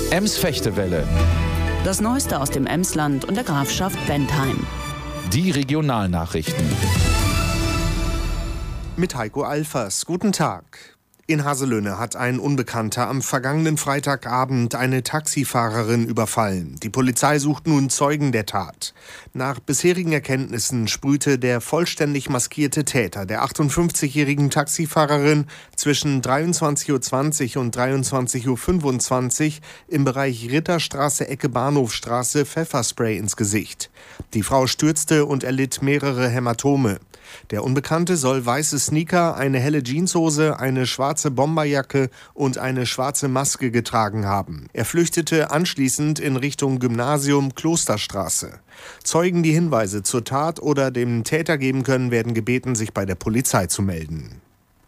Ems-Fechtewelle. Das Neueste aus dem Emsland und der Grafschaft Bentheim. Die Regionalnachrichten. Mit Heiko Alfers. Guten Tag. In Haselünne hat ein Unbekannter am vergangenen Freitagabend eine Taxifahrerin überfallen. Die Polizei sucht nun Zeugen der Tat. Nach bisherigen Erkenntnissen sprühte der vollständig maskierte Täter der 58-jährigen Taxifahrerin zwischen 23.20 Uhr und 23.25 Uhr im Bereich Ritterstraße, Ecke Bahnhofstraße Pfefferspray ins Gesicht. Die Frau stürzte und erlitt mehrere Hämatome. Der Unbekannte soll weiße Sneaker, eine helle Jeanshose, eine schwarze Bomberjacke und eine schwarze Maske getragen haben. Er flüchtete anschließend in Richtung Gymnasium Klosterstraße. Zeugen, die Hinweise zur Tat oder dem Täter geben können, werden gebeten, sich bei der Polizei zu melden.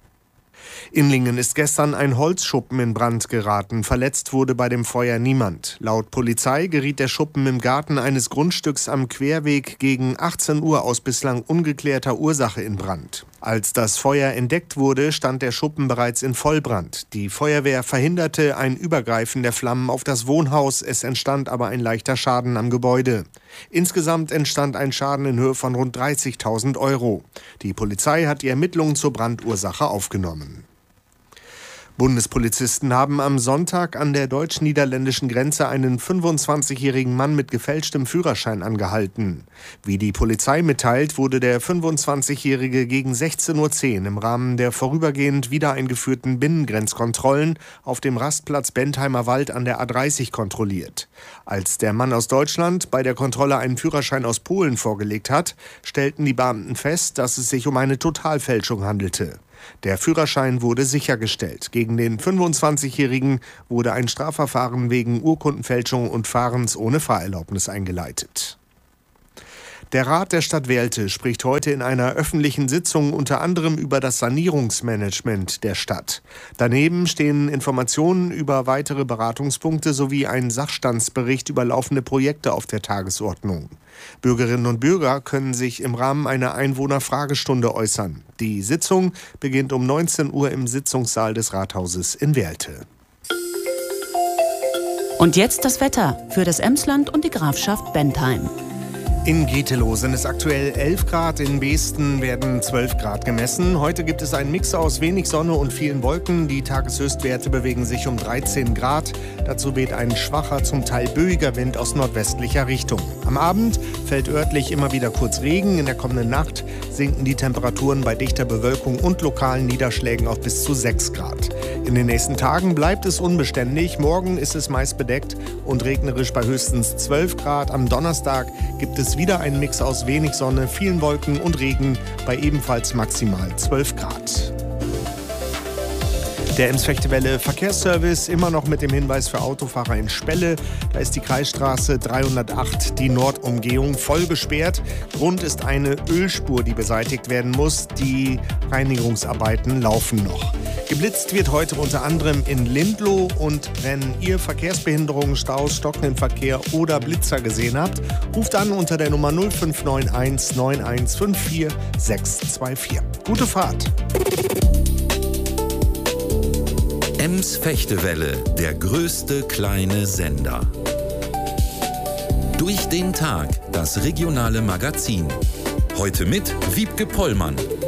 In Lingen ist gestern ein Holzschuppen in Brand geraten. Verletzt wurde bei dem Feuer niemand. Laut Polizei geriet der Schuppen im Garten eines Grundstücks am Querweg gegen 18 Uhr aus bislang ungeklärter Ursache in Brand. Als das Feuer entdeckt wurde, stand der Schuppen bereits in Vollbrand. Die Feuerwehr verhinderte ein Übergreifen der Flammen auf das Wohnhaus. Es entstand aber ein leichter Schaden am Gebäude. Insgesamt entstand ein Schaden in Höhe von rund 30.000 €. Die Polizei hat die Ermittlungen zur Brandursache aufgenommen. Bundespolizisten haben am Sonntag an der deutsch-niederländischen Grenze einen 25-jährigen Mann mit gefälschtem Führerschein angehalten. Wie die Polizei mitteilt, wurde der 25-Jährige gegen 16.10 Uhr im Rahmen der vorübergehend wieder eingeführten Binnengrenzkontrollen auf dem Rastplatz Bentheimer Wald an der A30 kontrolliert. Als der Mann aus Deutschland bei der Kontrolle einen Führerschein aus Polen vorgelegt hat, stellten die Beamten fest, dass es sich um eine Totalfälschung handelte. Der Führerschein wurde sichergestellt. Gegen den 25-Jährigen wurde ein Strafverfahren wegen Urkundenfälschung und Fahrens ohne Fahrerlaubnis eingeleitet. Der Rat der Stadt Werlte spricht heute in einer öffentlichen Sitzung unter anderem über das Sanierungsmanagement der Stadt. Daneben stehen Informationen über weitere Beratungspunkte sowie ein Sachstandsbericht über laufende Projekte auf der Tagesordnung. Bürgerinnen und Bürger können sich im Rahmen einer Einwohnerfragestunde äußern. Die Sitzung beginnt um 19 Uhr im Sitzungssaal des Rathauses in Werlte. Und jetzt das Wetter für das Emsland und die Grafschaft Bentheim. In Getelow sind es aktuell 11 Grad, in Beesten werden 12 Grad gemessen. Heute gibt es einen Mix aus wenig Sonne und vielen Wolken. Die Tageshöchstwerte bewegen sich um 13 Grad. Dazu weht ein schwacher, zum Teil böiger Wind aus nordwestlicher Richtung. Am Abend fällt örtlich immer wieder kurz Regen. In der kommenden Nacht sinken die Temperaturen bei dichter Bewölkung und lokalen Niederschlägen auf bis zu 6 Grad. In den nächsten Tagen bleibt es unbeständig. Morgen ist es meist bedeckt und regnerisch bei höchstens 12 Grad. Am Donnerstag gibt es wieder einen Mix aus wenig Sonne, vielen Wolken und Regen bei ebenfalls maximal 12 Grad. Der Ems-Fechtewelle Verkehrsservice immer noch mit dem Hinweis für Autofahrer in Spelle. Da ist die Kreisstraße 308, die Nordumgehung, voll gesperrt. Grund ist eine Ölspur, die beseitigt werden muss. Die Reinigungsarbeiten laufen noch. Geblitzt wird heute unter anderem in Lindloh. Und wenn ihr Verkehrsbehinderungen, Staus, stockenden Verkehr oder Blitzer gesehen habt, ruft an unter der Nummer 0591 9154 624. Gute Fahrt! Ems-Fechtewelle, der größte kleine Sender. Durch den Tag, das regionale Magazin. Heute mit Wiebke Pollmann.